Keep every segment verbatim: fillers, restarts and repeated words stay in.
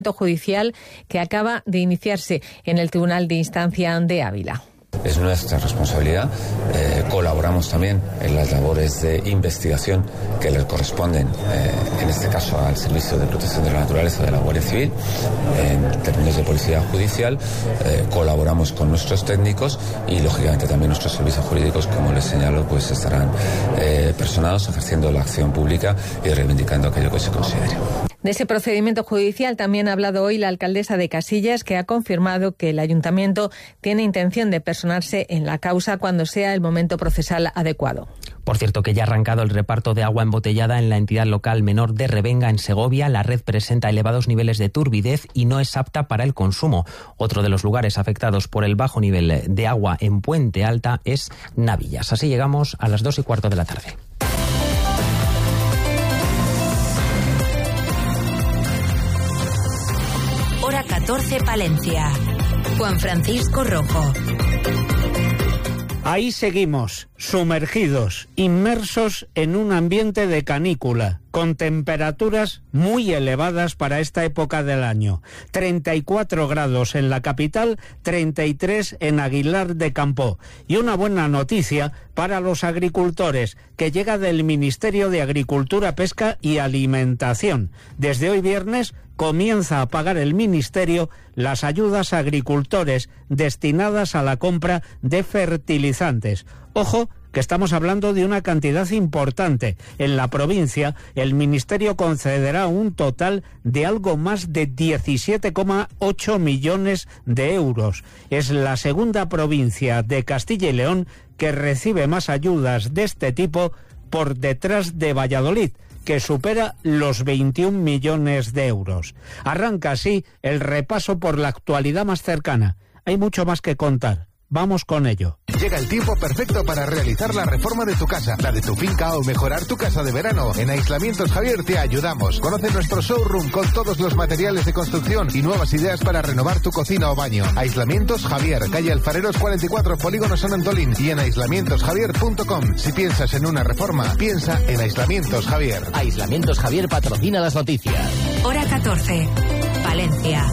judicial que acaba de iniciarse en el Tribunal de Instancia de Ávila. Es nuestra responsabilidad. Eh, colaboramos también en las labores de investigación que les corresponden, eh, en este caso al Servicio de Protección de la Naturaleza de la Guardia Civil, en términos de policía judicial. Eh, colaboramos con nuestros técnicos y, lógicamente, también nuestros servicios jurídicos, como les señalo, pues estarán eh, personados ejerciendo la acción pública y reivindicando aquello que se considere. De ese procedimiento judicial también ha hablado hoy la alcaldesa de Casillas, que ha confirmado que el ayuntamiento tiene intención de personarse en la causa cuando sea el momento procesal adecuado. Por cierto, que ya ha arrancado el reparto de agua embotellada en la entidad local menor de Revenga, en Segovia. La red presenta elevados niveles de turbidez y no es apta para el consumo. Otro de los lugares afectados por el bajo nivel de agua en Puente Alta es Navillas. Así llegamos a las dos y cuarto de la tarde. Hora catorce, Palencia. Juan Francisco Rojo. Ahí seguimos, sumergidos, inmersos en un ambiente de canícula, con temperaturas muy elevadas para esta época del año. treinta y cuatro grados en la capital, treinta y tres en Aguilar de Campoo. Y una buena noticia para los agricultores, que llega del Ministerio de Agricultura, Pesca y Alimentación. Desde hoy viernes comienza a pagar el Ministerio las ayudas a agricultores destinadas a la compra de fertilizantes. Ojo, que estamos hablando de una cantidad importante. En la provincia, el Ministerio concederá un total de algo más de diecisiete coma ocho millones de euros. Es la segunda provincia de Castilla y León que recibe más ayudas de este tipo, por detrás de Valladolid, que supera los veintiún millones de euros. Arranca así el repaso por la actualidad más cercana. Hay mucho más que contar. Vamos con ello. Llega el tiempo perfecto para realizar la reforma de tu casa, la de tu finca o mejorar tu casa de verano. En Aislamientos Javier te ayudamos. Conoce nuestro showroom con todos los materiales de construcción y nuevas ideas para renovar tu cocina o baño. Aislamientos Javier, calle Alfareros cuarenta y cuatro, Polígono San Antolín, y en aislamientos javier punto com. Si piensas en una reforma, piensa en Aislamientos Javier. Aislamientos Javier patrocina las noticias. Hora catorce, Palencia.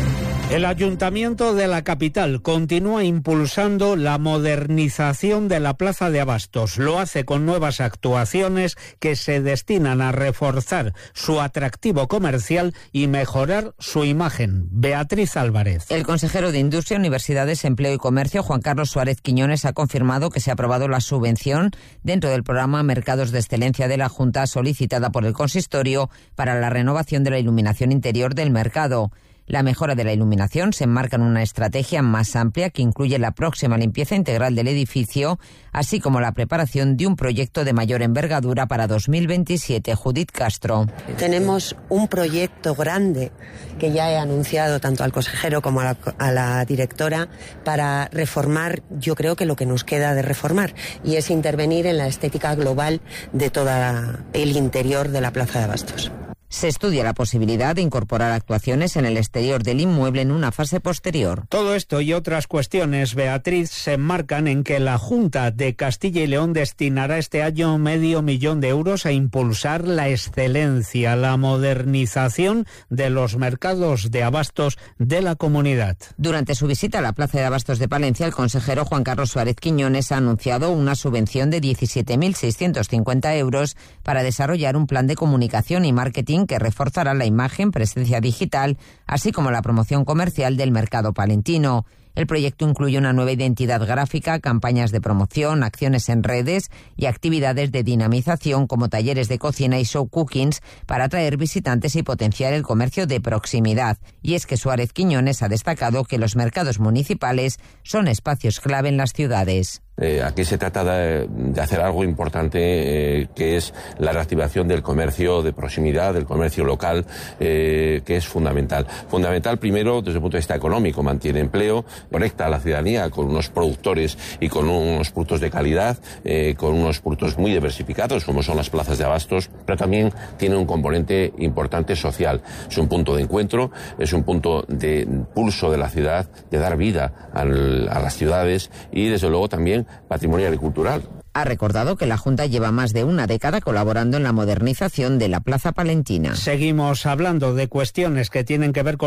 El Ayuntamiento de la capital continúa impulsando la modernización de la Plaza de Abastos. Lo hace con nuevas actuaciones que se destinan a reforzar su atractivo comercial y mejorar su imagen. Beatriz Álvarez. El consejero de Industria, Universidades, Empleo y Comercio, Juan Carlos Suárez Quiñones, ha confirmado que se ha aprobado la subvención dentro del programa Mercados de Excelencia de la Junta, solicitada por el consistorio para la renovación de la iluminación interior del mercado. La mejora de la iluminación se enmarca en una estrategia más amplia que incluye la próxima limpieza integral del edificio, así como la preparación de un proyecto de mayor envergadura para dos mil veintisiete. Judith Castro. Tenemos un proyecto grande que ya he anunciado tanto al consejero como a la, a la directora para reformar, yo creo que lo que nos queda de reformar, y es intervenir en la estética global de todo el interior de la Plaza de Abastos. Se estudia la posibilidad de incorporar actuaciones en el exterior del inmueble en una fase posterior. Todo esto y otras cuestiones, Beatriz, se enmarcan en que la Junta de Castilla y León destinará este año medio millón de euros a impulsar la excelencia, la modernización de los mercados de abastos de la comunidad. Durante su visita a la Plaza de Abastos de Palencia, el consejero Juan Carlos Suárez Quiñones ha anunciado una subvención de diecisiete mil seiscientos cincuenta euros para desarrollar un plan de comunicación y marketing que reforzará la imagen, presencia digital, así como la promoción comercial del mercado palentino. El proyecto incluye una nueva identidad gráfica, campañas de promoción, acciones en redes y actividades de dinamización como talleres de cocina y show cookings para atraer visitantes y potenciar el comercio de proximidad. Y es que Suárez Quiñones ha destacado que los mercados municipales son espacios clave en las ciudades. Eh, aquí se trata de, de hacer algo importante, eh, que es la reactivación del comercio de proximidad, del comercio local, eh, que es fundamental. Fundamental primero desde el punto de vista económico, mantiene empleo, conecta a la ciudadanía con unos productores y con unos productos de calidad, eh, con unos productos muy diversificados como son las plazas de abastos, pero también tiene un componente importante social. Es un punto de encuentro, es un punto de pulso de la ciudad, de dar vida al, a las ciudades y desde luego también patrimonial y cultural. Ha recordado que la Junta lleva más de una década colaborando en la modernización de la Plaza Palentina. Seguimos hablando de cuestiones que tienen que ver con